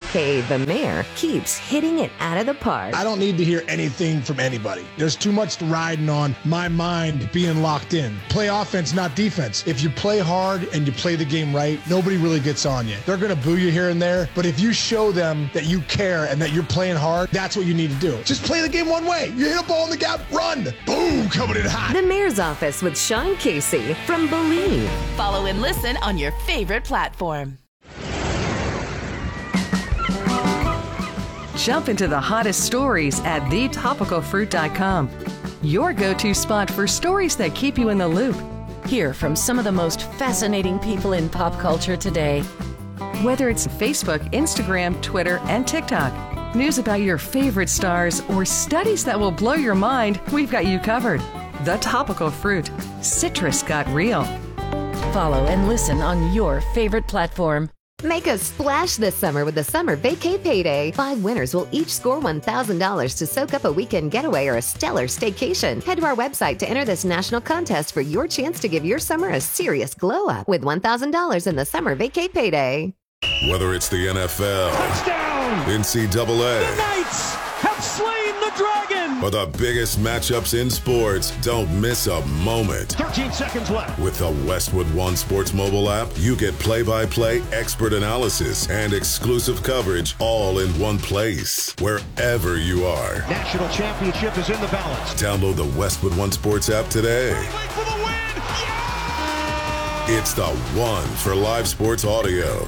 a.k.a. the mayor, keeps hitting it out of the park. I don't need to hear anything from anybody. There's too much riding on my mind being locked in. Play offense, not defense. If you play hard and you play the game right, nobody really gets on you. They're going to boo you here and there, but if you show them that you care and that you're playing hard, that's what you need to do. Just play the game one way. You hit a ball in the gap, run. Boom, coming in hot. The Mayor's Office with Sean Casey from Believe. Follow and listen on your favorite platform. Jump into the hottest stories at thetopicalfruit.com. Your go-to spot for stories that keep you in the loop. Hear from some of the most fascinating people in pop culture today. Whether it's Facebook, Instagram, Twitter, and TikTok, news about your favorite stars, or studies that will blow your mind, we've got you covered. The Topical Fruit. Citrus got real. Follow and listen on your favorite platform. Make a splash this summer with the Summer Vacay Payday. 5 winners will each score $1,000 to soak up a weekend getaway or a stellar staycation. Head to our website to enter this national contest for your chance to give your summer a serious glow-up with $1,000 in the Summer Vacay Payday. Whether it's the NFL, touchdown, NCAA, the Knights have slain the dragon, or the biggest matchups in sports, don't miss a moment. 13 seconds left. With the Westwood One Sports mobile app, you get play-by-play, expert analysis, and exclusive coverage all in one place, wherever you are. National championship is in the balance. Download the Westwood One Sports app today. Wait for the win! Yeah! It's the one for live sports audio.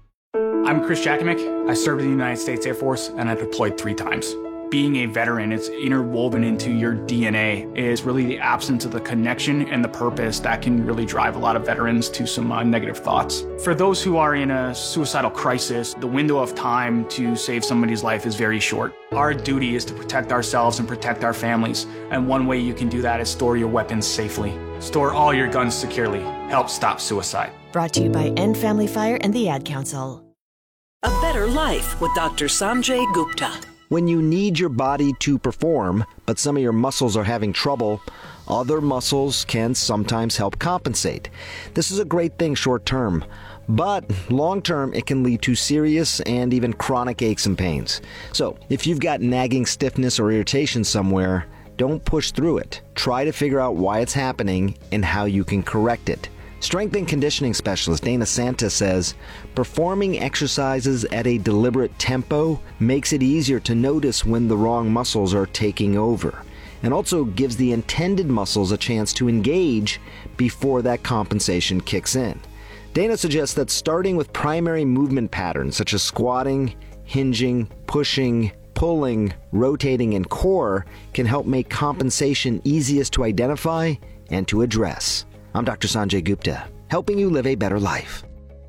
I'm Chris Jakovic. I served in the United States Air Force and I deployed 3 times. Being a veteran, it's interwoven into your DNA. It is really the absence of the connection and the purpose that can really drive a lot of veterans to some negative thoughts. For those who are in a suicidal crisis, the window of time to save somebody's life is very short. Our duty is to protect ourselves and protect our families. And one way you can do that is store your weapons safely. Store all your guns securely. Help stop suicide. Brought to you by End Family Fire and the Ad Council. A Better Life with Dr. Sanjay Gupta. When you need your body to perform, but some of your muscles are having trouble, other muscles can sometimes help compensate. This is a great thing short term, but long term it can lead to serious and even chronic aches and pains. So if you've got nagging stiffness or irritation somewhere, don't push through it. Try to figure out why it's happening and how you can correct it. Strength and conditioning specialist Dana Santa says, performing exercises at a deliberate tempo makes it easier to notice when the wrong muscles are taking over, and also gives the intended muscles a chance to engage before that compensation kicks in. Dana suggests that starting with primary movement patterns such as squatting, hinging, pushing, pulling, rotating, and core can help make compensation easiest to identify and to address. I'm Dr. Sanjay Gupta, helping you live a better life.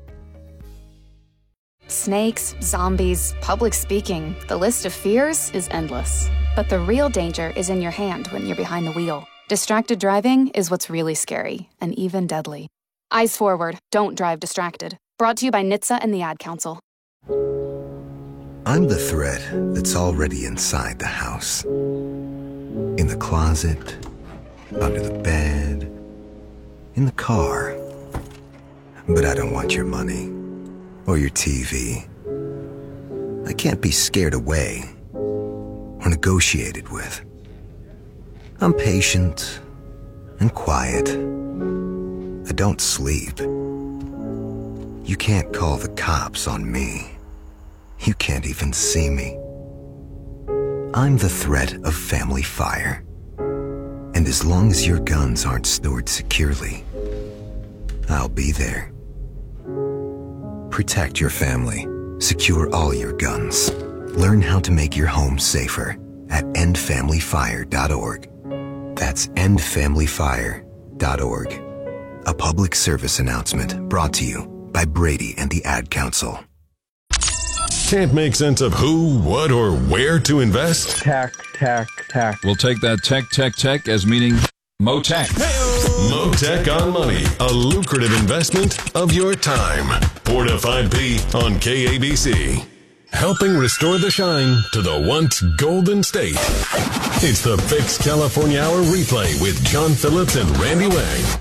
Snakes, zombies, public speaking, the list of fears is endless. But the real danger is in your hand when you're behind the wheel. Distracted driving is what's really scary and even deadly. Eyes forward, don't drive distracted. Brought to you by NHTSA and the Ad Council. I'm the thread that's already inside the house. In the closet, under the bed, in the car. But I don't want your money or your TV. I can't be scared away or negotiated with. I'm patient and quiet. I don't sleep. You can't call the cops on me. You can't even see me. I'm the threat of family fire. And as long as your guns aren't stored securely, I'll be there. Protect your family. Secure all your guns. Learn how to make your home safer at endfamilyfire.org. That's endfamilyfire.org. A public service announcement brought to you by Brady and the Ad Council. Can't make sense of who, what, or where to invest? Tech. We'll take that tech as meaning Motech. Motech on Money, a lucrative investment of your time. 4 to 5p on KABC. Helping restore the shine to the once golden state. It's the Fix California Hour replay with John Phillips and Randy Wang.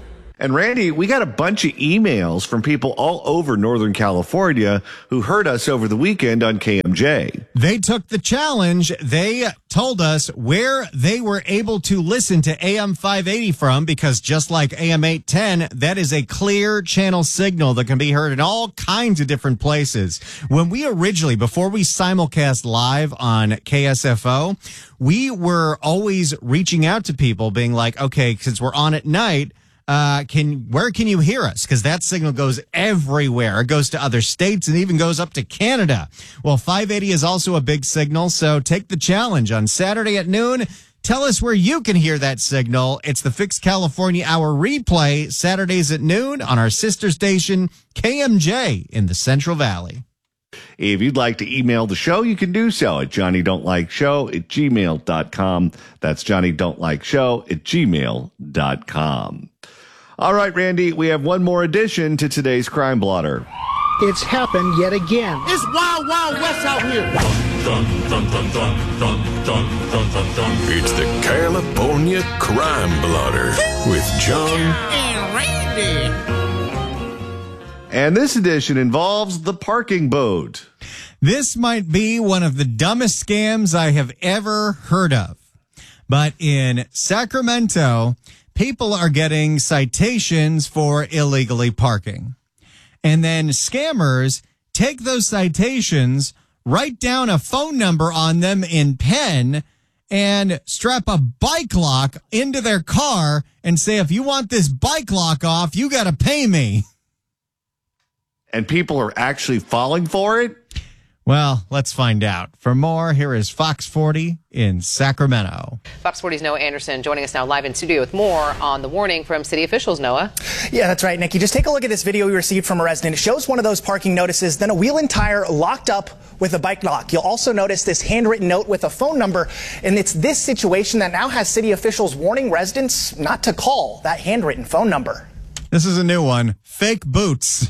And Randy, we got a bunch of emails from people all over Northern California who heard us over the weekend on KMJ. They took the challenge. They told us where they were able to listen to AM 580 from, because just like AM 810, that is a clear channel signal that can be heard in all kinds of different places. When we originally, before we simulcast live on KSFO, we were always reaching out to people being like, okay, since we're on at night, where can you hear us? Because that signal goes everywhere. It goes to other states and even goes up to Canada. Well, 580 is also a big signal, so take the challenge on Saturday at noon. Tell us where you can hear that signal. It's the Fix California Hour replay, Saturdays at noon on our sister station, KMJ, in the Central Valley. If you'd like to email the show, you can do so at johnnydon'tlikeshow@gmail.com. That's johnnydon'tlikeshow@gmail.com. All right, Randy, we have one more addition to today's Crime Blotter. It's happened yet again. It's Wild Wild West out here. It's the California Crime Blotter with John and Randy. And this edition involves the parking boat. This might be one of the dumbest scams I have ever heard of. But in Sacramento, people are getting citations for illegally parking. And then scammers take those citations, write down a phone number on them in pen, and strap a bike lock into their car and say, if you want this bike lock off, you got to pay me. And people are actually falling for it? Well, let's find out. For more, here is Fox 40 in Sacramento. Fox 40's Noah Anderson joining us now live in studio with more on the warning from city officials. Noah? Yeah, that's right, Nikki. Just take a look at this video we received from a resident. It shows one of those parking notices, then a wheel and tire locked up with a bike lock. You'll also notice this handwritten note with a phone number, and it's this situation that now has city officials warning residents not to call that handwritten phone number. This is a new one. Fake boots.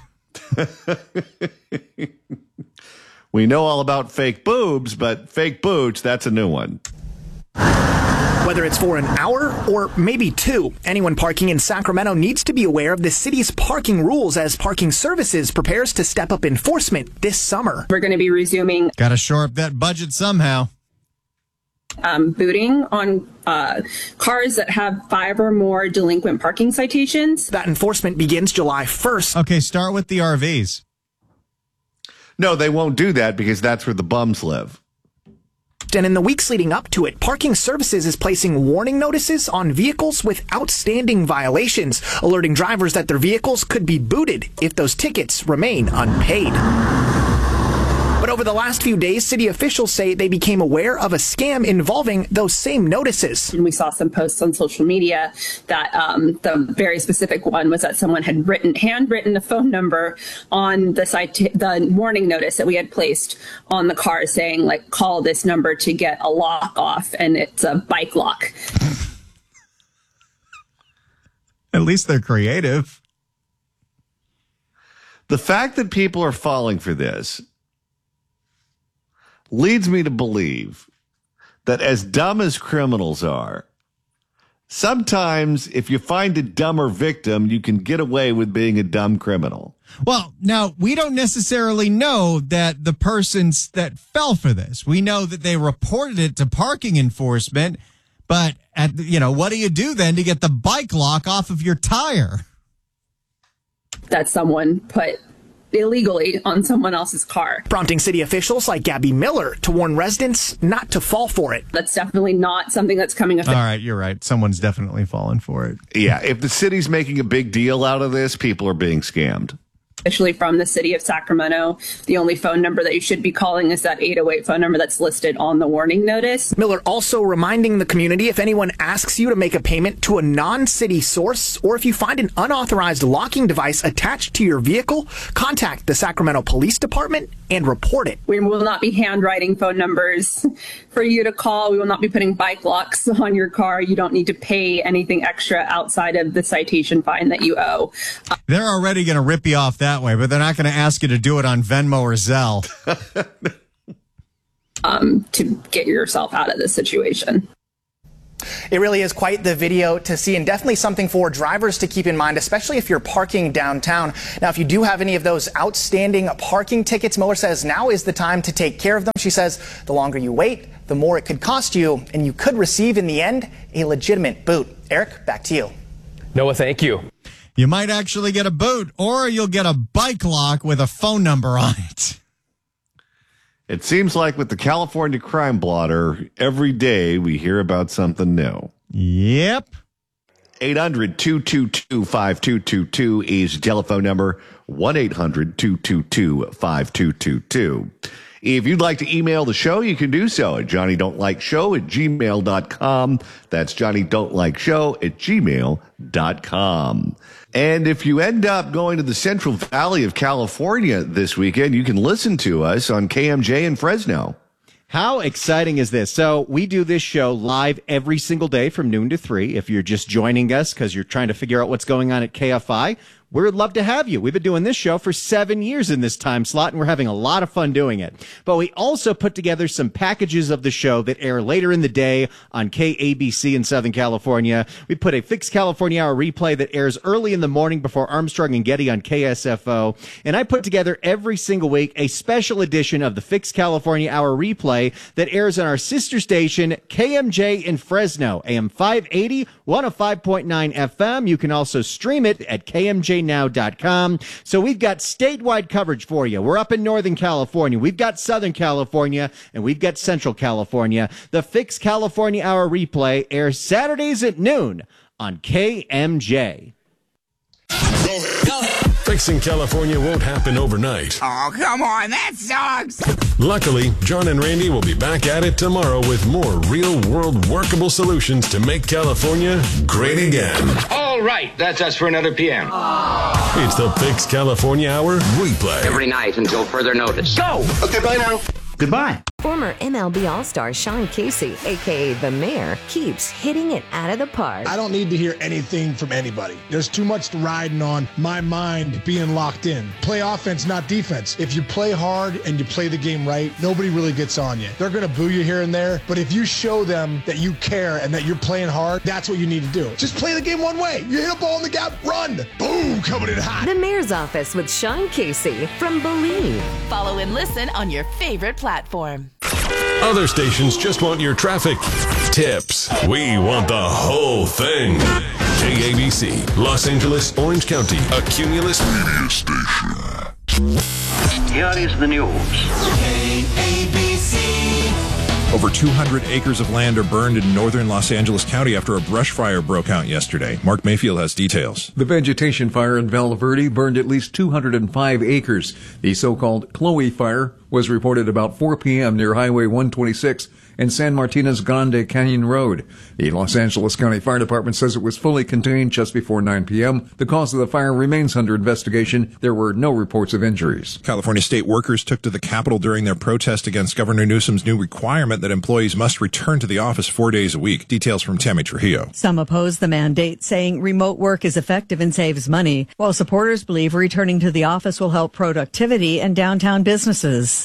We know all about fake boobs, but fake boots, that's a new one. Whether it's for an hour or maybe two, anyone parking in Sacramento needs to be aware of the city's parking rules as Parking Services prepares to step up enforcement this summer. We're going to be resuming. Got to shore up that budget somehow. Booting on cars that have 5 or more delinquent parking citations. That enforcement begins July 1st. Okay, start with the RVs. No, they won't do that because that's where the bums live. And in the weeks leading up to it, Parking Services is placing warning notices on vehicles with outstanding violations, alerting drivers that their vehicles could be booted if those tickets remain unpaid. But over the last few days, city officials say they became aware of a scam involving those same notices. And we saw some posts on social media that the very specific one was that someone had handwritten a phone number on the warning notice that we had placed on the car saying, like, call this number to get a lock off, and it's a bike lock. At least they're creative. The fact that people are falling for this leads me to believe that as dumb as criminals are, sometimes if you find a dumber victim, you can get away with being a dumb criminal. Well, now, we don't necessarily know that the persons that fell for this, we know that they reported it to parking enforcement, but what do you do then to get the bike lock off of your tire? That someone put illegally on someone else's car. Prompting city officials like Gabby Miller to warn residents not to fall for it. That's definitely not something that's coming up. All right, you're right. Someone's definitely fallen for it. Yeah, if the city's making a big deal out of this, people are being scammed. Officially from the city of Sacramento, the only phone number that you should be calling is that 808 phone number that's listed on the warning notice. Miller also reminding the community, if anyone asks you to make a payment to a non-city source, or if you find an unauthorized locking device attached to your vehicle, contact the Sacramento Police Department and report it. We will not be handwriting phone numbers for you to call. We will not be putting bike locks on your car. You don't need to pay anything extra outside of the citation fine that you owe. They're already going to rip you off that way, but they're not going to ask you to do it on Venmo or Zelle. To get yourself out of this situation. It really is quite the video to see, and definitely something for drivers to keep in mind, especially if you're parking downtown. Now, if you do have any of those outstanding parking tickets, Miller says now is the time to take care of them. She says the longer you wait, the more it could cost you, and you could receive in the end a legitimate boot. Eric, back to you. Noah, thank you. You might actually get a boot, or you'll get a bike lock with a phone number on it. It seems like with the California Crime Blotter, every day we hear about something new. Yep. 800-222-5222 is the telephone number. 1-800-222-5222. If you'd like to email the show, you can do so at johnnydontlikeshow@gmail.com. That's johnnydontlikeshow@gmail.com. And if you end up going to the Central Valley of California this weekend, you can listen to us on KMJ in Fresno. How exciting is this? So we do this show live every single day from noon to 3. If you're just joining us because you're trying to figure out what's going on at KFI, we'd love to have you. We've been doing this show for 7 years in this time slot, and we're having a lot of fun doing it. But we also put together some packages of the show that air later in the day on KABC in Southern California. We put a Fix California Hour replay that airs early in the morning before Armstrong and Getty on KSFO. And I put together every single week a special edition of the Fix California Hour replay that airs on our sister station, KMJ in Fresno, AM 580, 105.9 FM. You can also stream it at KMJ now.com. So we've got statewide coverage for you. We're up in Northern California. We've got Southern California, and we've got Central California. The Fix California Hour replay airs Saturdays at noon on KMJ. Fixing California won't happen overnight. Oh, come on, that sucks. Luckily, John and Randy will be back at it tomorrow with more real-world workable solutions to make California great again. All right, that's us for another PM. It's the Fix California Hour replay. Every night until further notice. Go! Okay, bye now. Goodbye. Former MLB All-Star Sean Casey, a.k.a. The Mayor, keeps hitting it out of the park. I don't need to hear anything from anybody. There's too much riding on my mind being locked in. Play offense, not defense. If you play hard and you play the game right, nobody really gets on you. They're going to boo you here and there, but if you show them that you care and that you're playing hard, that's what you need to do. Just play the game one way. You hit a ball in the gap, run. Boom, coming in hot. The Mayor's Office with Sean Casey from Believe. Follow and listen on your favorite platform. Other stations just want your traffic tips. We want the whole thing. KABC, Los Angeles, Orange County, a Cumulus media station. Here is the news. KABC. Over 200 acres of land are burned in northern Los Angeles County after a brush fire broke out yesterday. Mark Mayfield has details. The vegetation fire in Val Verde burned at least 205 acres. The so-called Chloe fire was reported about 4 p.m. near Highway 126 and San Martinez Grande Canyon Road. The Los Angeles County Fire Department says it was fully contained just before 9 p.m. The cause of the fire remains under investigation. There were no reports of injuries. California state workers took to the Capitol during their protest against Governor Newsom's new requirement that employees must return to the office 4 days a week. Details from Tammy Trujillo. Some oppose the mandate, saying remote work is effective and saves money, while supporters believe returning to the office will help productivity and downtown businesses.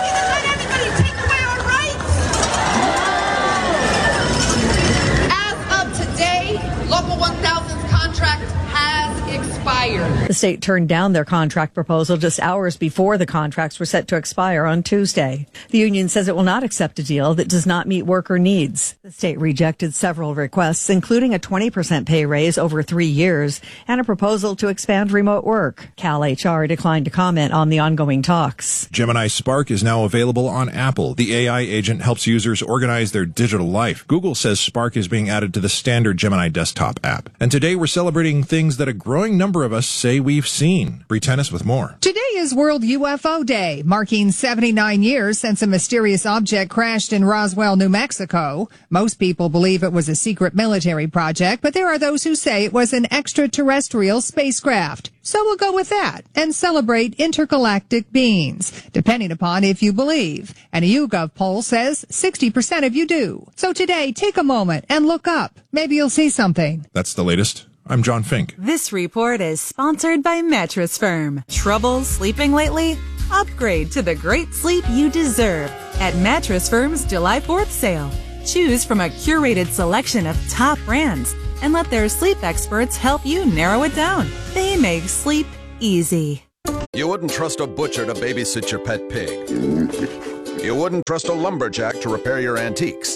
The state turned down their contract proposal just hours before the contracts were set to expire on Tuesday. The union says it will not accept a deal that does not meet worker needs. The state rejected several requests, including a 20% pay raise over 3 years and a proposal to expand remote work. Cal HR declined to comment on the ongoing talks. Gemini Spark is now available on Apple. The AI agent helps users organize their digital life. Google says Spark is being added to the standard Gemini desktop app. And today we're celebrating things that a growing number of us say we've seen. Bree Tennis with more. Today is World UFO Day, marking 79 years since a mysterious object crashed in Roswell, New Mexico. Most people believe it was a secret military project, but there are those who say it was an extraterrestrial spacecraft. So we'll go with that and celebrate intergalactic beings, depending upon if you believe. And a YouGov poll says 60% of you do. So today, take a moment and look up. Maybe you'll see something. That's the latest. I'm John Fink. This report is sponsored by Mattress Firm. Trouble sleeping lately? Upgrade to the great sleep you deserve at Mattress Firm's July 4th sale. Choose from a curated selection of top brands and let their sleep experts help you narrow it down. They make sleep easy. You wouldn't trust a butcher to babysit your pet pig. You wouldn't trust a lumberjack to repair your antiques.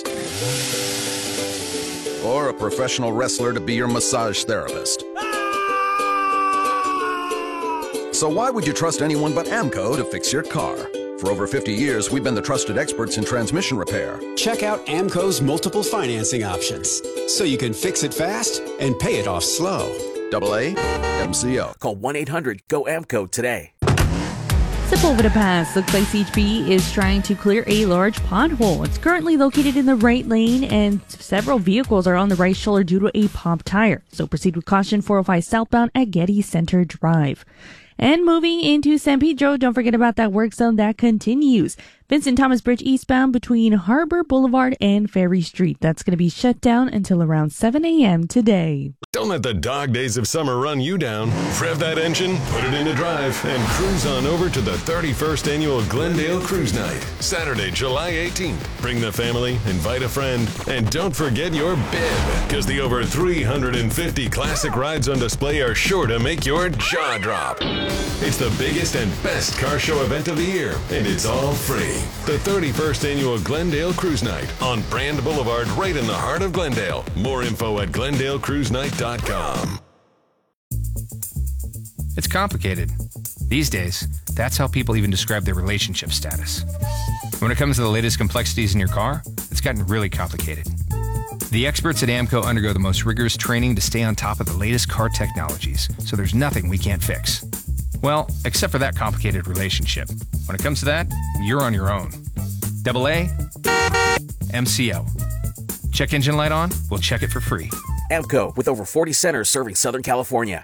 Or a professional wrestler to be your massage therapist. So why would you trust anyone but AMCO to fix your car? For over 50 years, we've been the trusted experts in transmission repair. Check out AMCO's multiple financing options, so you can fix it fast and pay it off slow. AA MCO. Call 1-800-GO-AMCO today. Sepulveda Pass looks like CHP is trying to clear a large pothole. It's currently located in the right lane, and several vehicles are on the right shoulder due to a popped tire. So proceed with caution 405 southbound at Getty Center Drive. And moving into San Pedro, don't forget about that work zone that continues. Vincent Thomas Bridge eastbound between Harbor Boulevard and Ferry Street. That's going to be shut down until around 7 a.m. today. Don't let the dog days of summer run you down. Rev that engine, put it into drive, and cruise on over to the 31st Annual Glendale Cruise Night, Saturday, July 18th. Bring the family, invite a friend, and don't forget your bib, because the over 350 classic rides on display are sure to make your jaw drop. It's the biggest and best car show event of the year, and it's all free. The 31st Annual Glendale Cruise Night on Brand Boulevard, right in the heart of Glendale. More info at GlendaleCruiseNight.com. It's complicated. These days, that's how people even describe their relationship status. When it comes to the latest complexities in your car, it's gotten really complicated. The experts at AMCO undergo the most rigorous training to stay on top of the latest car technologies, so there's nothing we can't fix. Well, except for that complicated relationship. When it comes to that, you're on your own. AA MCO. Check engine light on? We'll check it for free. AMCO, with over 40 centers serving Southern California.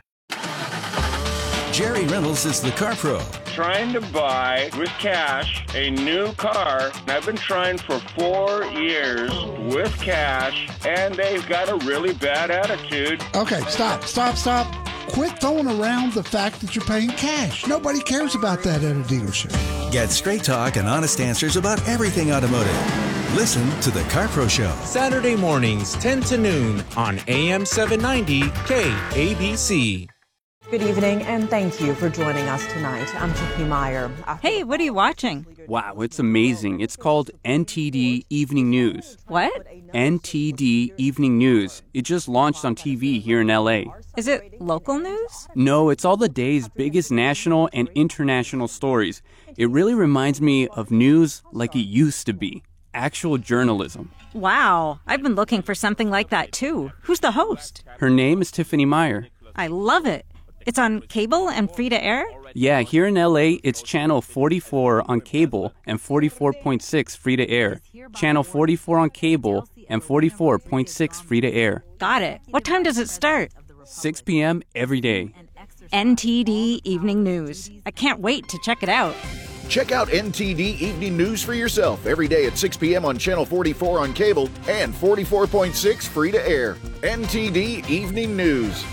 Jerry Reynolds is the car pro. Trying to buy with cash a new car. I've been trying for 4 years with cash, and they've got a really bad attitude. Okay, stop. Quit throwing around the fact that you're paying cash. Nobody cares about that at a dealership. Get straight talk and honest answers about everything automotive. Listen to The Car Pro Show. Saturday mornings, 10 to noon on AM 790 KABC. Good evening, and thank you for joining us tonight. I'm Tiffany Meyer. Hey, what are you watching? Wow, it's amazing. It's called NTD Evening News. What? NTD Evening News. It just launched on TV here in LA. Is it local news? No, it's all the day's biggest national and international stories. It really reminds me of news like it used to be. Actual journalism. Wow, I've been looking for something like that too. Who's the host? Her name is Tiffany Meyer. I love it. It's on cable and free to air? Yeah, here in LA, it's channel 44 on cable and 44.6 free to air. Channel 44 on cable and 44.6 free to air. Got it. What time does it start? 6 p.m. every day. NTD Evening News. I can't wait to check it out. Check out NTD Evening News for yourself every day at 6 p.m. on Channel 44 on cable and 44.6 free to air. NTD Evening News.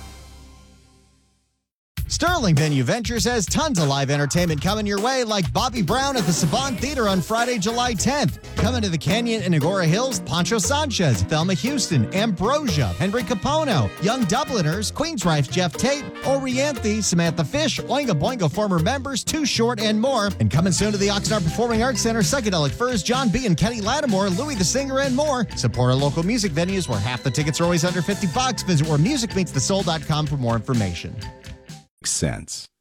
Sterling Venue Ventures has tons of live entertainment coming your way, like Bobby Brown at the Saban Theater on Friday, July 10th. Coming to the Canyon and Agora Hills, Pancho Sanchez, Thelma Houston, Ambrosia, Henry Capono, Young Dubliners, Queensrÿche's Jeff Tate, Orianthi, Samantha Fish, Oingo Boingo former members, Too Short, and more. And coming soon to the Oxnard Performing Arts Center, Psychedelic Furs, John B. and Kenny Lattimore, Louis the Singer, and more. Support our local music venues where half the tickets are always under $50. Visit wheremusicmeetsthesoul.com for more information. Sense.